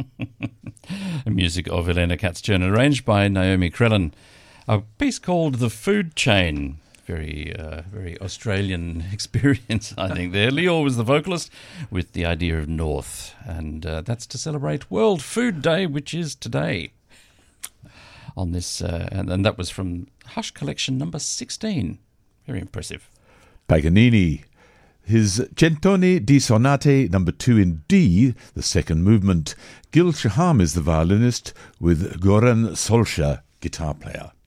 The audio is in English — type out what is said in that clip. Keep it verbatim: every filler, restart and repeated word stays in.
Music of Elena Katz-Turner, arranged by Naomi Krellin. A piece called The Food Chain. Very, uh, very Australian experience, I think, there. Lior was the vocalist with the idea of North. And uh, that's to celebrate World Food Day, which is today. On this, uh, and, and that was from Hush Collection number sixteen. Very impressive. Paganini. His Centone di Sonate number two in D, the second movement. Gil Shaham is the violinist with Goran Solskjaer, guitar player.